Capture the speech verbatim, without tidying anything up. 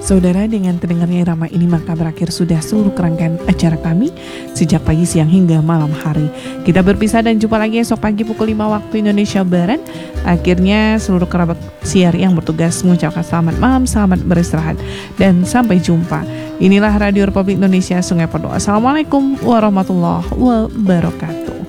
Saudara, dengan terdengarnya irama ini maka berakhir sudah seluruh rangkaian acara kami sejak pagi, siang hingga malam hari. Kita berpisah dan jumpa lagi esok pagi pukul lima waktu Indonesia Barat. Akhirnya seluruh kerabat siar yang bertugas mengucapkan selamat malam, selamat beristirahat, dan sampai jumpa. Inilah Radio Republik Indonesia Sungai Penuh. Assalamualaikum warahmatullahi wabarakatuh.